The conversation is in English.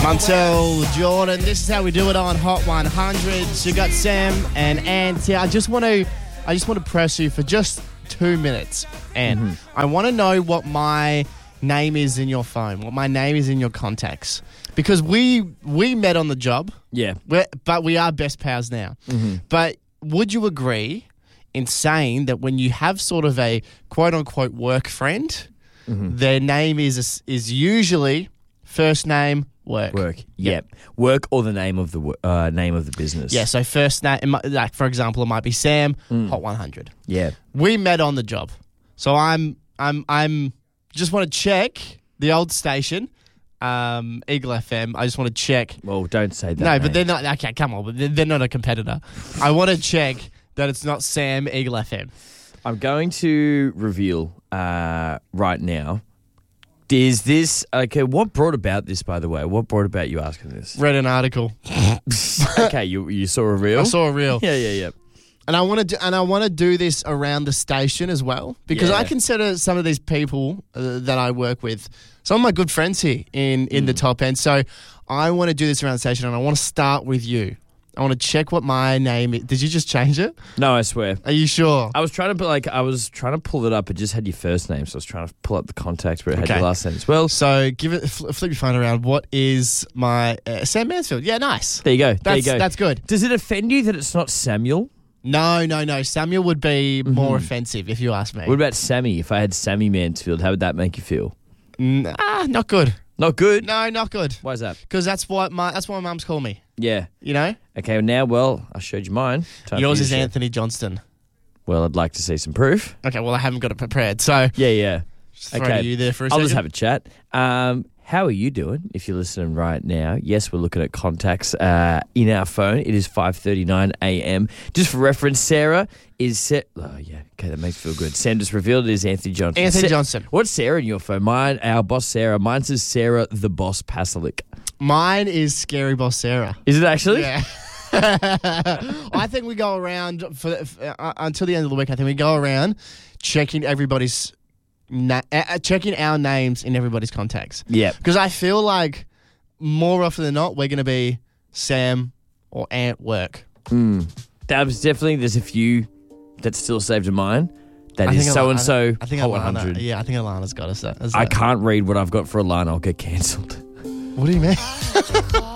Montel Jordan, this is how we do it on Hot 100. So you got Sam and Ant here. I just want to press you for just 2 minutes, and I want to know what my name is in your phone, what my name is in your contacts, because we met on the job. Yeah. But we are best pals now. But would you agree in saying that when you have sort of a quote unquote work friend, their name is usually first name work? Yep. Work or the name of the business. Yeah. So first name, like for example, it might be Sam, Hot 100. Yeah. We met on the job, so I'm just want to check the old station, Eagle FM. I just want to check. Well, don't say that. No, mate. but they're not. Okay, come on. But they're not a competitor. I want to check that it's not Sam, Eagle FM. I'm going to reveal right now. Is this okay? What brought about this, by the way? What brought about you asking this? Read an article. Okay, you saw a reel. I saw a reel. Yeah. And I want to do this around the station as well, because Yeah. I consider some of these people that I work with some of my good friends here in the top end. So I want to do this around the station, and I want to start with you. I want to check what my name is. Did you just change it? No, I swear. Are you sure? I was trying to pull it up. It just had your first name, so I was trying to pull up the contacts where it had Okay. your last name as well. So give it, flip your phone around. What is my Sam Mansfield? Yeah, nice. There you go. That's good. Does it offend you that it's not Samuel? No. Samuel would be more offensive if you ask me. What about Sammy? If I had Sammy Mansfield, how would that make you feel? Not good. Not good? No, not good. Why is that? Because that's what my mums call me. Yeah. You know. Okay, now, well, I showed you mine. Time Yours for you is to share. Anthony Johnston. Well, I'd like to see some proof. Okay, well I haven't got it prepared, so Yeah. just throw you there for a I'll second. just have a chat. How are you doing if you're listening right now? Yes, we're looking at contacts in our phone. It is 5:39 a.m. Just for reference, Sarah is... Oh, yeah. Okay, that makes me feel good. Sam just revealed it is Anthony Johnson. Anthony Johnson. What's Sarah in your phone? Mine, our boss Sarah. Mine says Sarah the Boss Pasalic. Mine is Scary Boss Sarah. Is it actually? Yeah. I think we go around until the end of the week. I think we go around checking everybody's checking our names in everybody's contacts. Yeah. Because I feel like more often than not, we're going to be Sam or Ant work. That was definitely, there's a few that's still saved in mine. That is so-and-so. I think Hot Alana. 100. Yeah, I think Alana's got us that. I can't read what I've got for Alana. I'll get cancelled. What do you mean?